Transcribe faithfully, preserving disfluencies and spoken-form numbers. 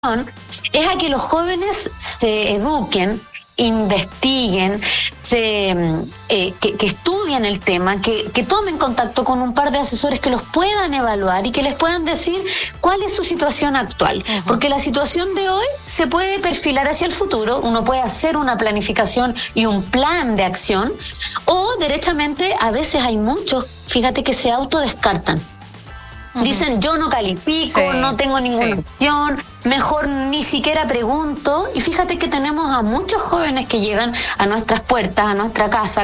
es a que los jóvenes se eduquen, investiguen, se, eh, que, que estudien el tema, que, que tomen contacto con un par de asesores que los puedan evaluar y que les puedan decir cuál es su situación actual. Uh-huh. Porque la situación de hoy se puede perfilar hacia el futuro, uno puede hacer una planificación y un plan de acción, o derechamente a veces hay muchos, fíjate, que se autodescartan. Uh-huh. Dicen, yo no califico, sí, no tengo ninguna sí. opción, mejor ni siquiera pregunto. Y fíjate que tenemos a muchos jóvenes que llegan a nuestras puertas, a nuestra casa,